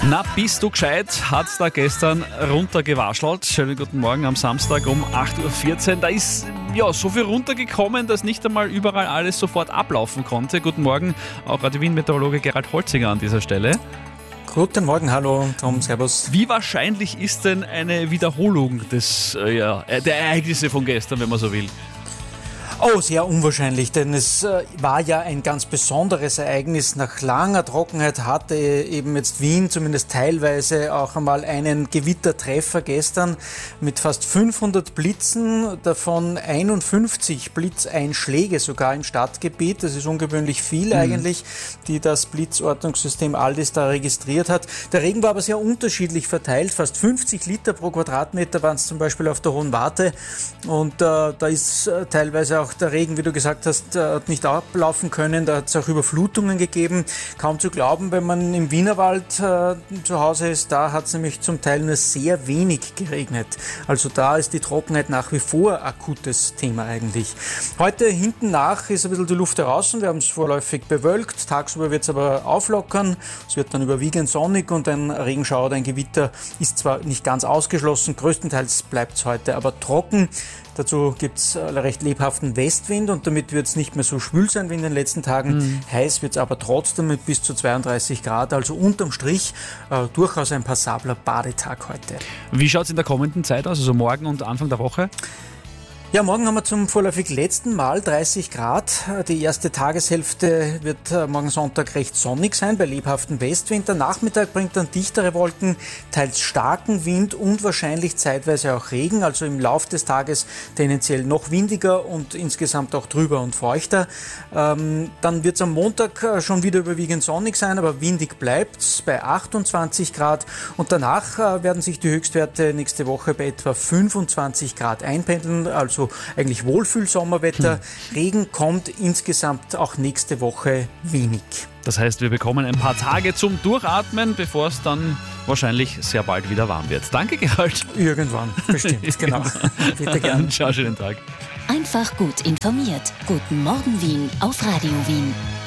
Na, bist du gescheit? Hat's da gestern runtergewaschelt. Schönen guten Morgen am Samstag um 8.14 Uhr. Da ist ja so viel runtergekommen, dass nicht einmal überall alles sofort ablaufen konnte. Guten Morgen, auch Radio Wien-Meteorologe Gerald Holzinger an dieser Stelle. Guten Morgen, hallo Tom, servus. Wie wahrscheinlich ist denn eine Wiederholung der Ereignisse von gestern, wenn man so will? Oh, sehr unwahrscheinlich, denn es war ja ein ganz besonderes Ereignis. Nach langer Trockenheit hatte eben jetzt Wien zumindest teilweise auch einmal einen Gewittertreffer gestern mit fast 500 Blitzen, davon 51 Blitzeinschläge sogar im Stadtgebiet. Das ist ungewöhnlich viel eigentlich, die das Blitzortungssystem Aldis da registriert hat. Der Regen war aber sehr unterschiedlich verteilt. Fast 50 Liter pro Quadratmeter waren es zum Beispiel auf der Hohen Warte. Und da ist teilweise auch der Regen, wie du gesagt hast, hat nicht ablaufen können. Da hat es auch Überflutungen gegeben. Kaum zu glauben, wenn man im Wienerwald zu Hause ist. Da hat es nämlich zum Teil nur sehr wenig geregnet. Also da ist die Trockenheit nach wie vor akutes Thema eigentlich. Heute hinten nach ist ein bisschen die Luft heraus. Wir haben es vorläufig bewölkt. Tagsüber wird es aber auflockern. Es wird dann überwiegend sonnig und ein Regenschauer oder ein Gewitter ist zwar nicht ganz ausgeschlossen. Größtenteils bleibt es heute aber trocken. Dazu gibt es recht lebhaften Westwind und damit wird es nicht mehr so schwül sein wie in den letzten Tagen. Heiß wird es aber trotzdem mit bis zu 32 Grad, also unterm Strich durchaus ein passabler Badetag heute. Wie schaut es in der kommenden Zeit aus, also morgen und Anfang der Woche? Ja, morgen haben wir zum vorläufig letzten Mal 30 Grad. Die erste Tageshälfte wird morgen Sonntag recht sonnig sein, bei lebhaftem Westwind. Der Nachmittag bringt dann dichtere Wolken, teils starken Wind und wahrscheinlich zeitweise auch Regen. Also im Lauf des Tages tendenziell noch windiger und insgesamt auch trüber und feuchter. Dann wird es am Montag schon wieder überwiegend sonnig sein, aber windig bleibt es bei 28 Grad. Und danach werden sich die Höchstwerte nächste Woche bei etwa 25 Grad einpendeln, also eigentlich Wohlfühl-Sommerwetter. Regen kommt insgesamt auch nächste Woche wenig. Das heißt, wir bekommen ein paar Tage zum Durchatmen, bevor es dann wahrscheinlich sehr bald wieder warm wird. Danke, Gerald. Irgendwann, bestimmt, genau. Bitte gern. Ciao, schönen Tag. Einfach gut informiert. Guten Morgen Wien auf Radio Wien.